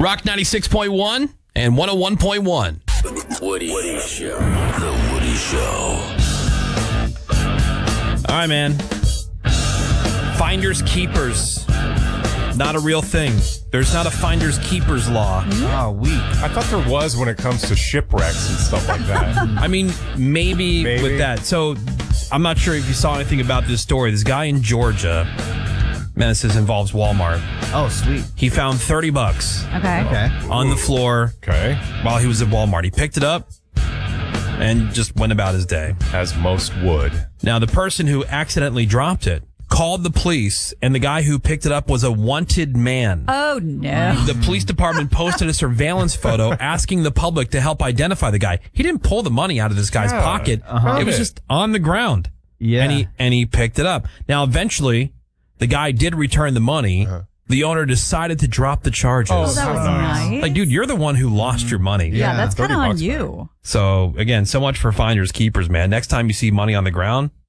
Rock 96.1 and 101.1. Woody Show. The Woody Show. All right, man. Finders keepers. Not a real thing. There's not a finders keepers law. Oh, weak. I thought there was when it comes to shipwrecks and stuff like that. I mean, maybe with that. So, I'm not sure if you saw anything about this story. This guy in Georgia, man, this involves Walmart. Oh, sweet. He found $30 Okay. on the floor Okay. while he was at Walmart. He picked it up and just went about his day. As most would. Now, the person who accidentally dropped it called the police, and the guy who picked it up was a wanted man. Oh, no. The police department posted a surveillance photo asking the public to help identify the guy. He didn't pull the money out of this guy's pocket. It was just on the ground. Yeah. And he picked it up. Now, eventually, the guy did return the money. The owner decided to drop the charges. Oh, that was nice. Like, dude, you're the one who lost your money. Yeah, that's kind of on $30 you. So, again, so much for finders keepers, man. Next time you see money on the ground,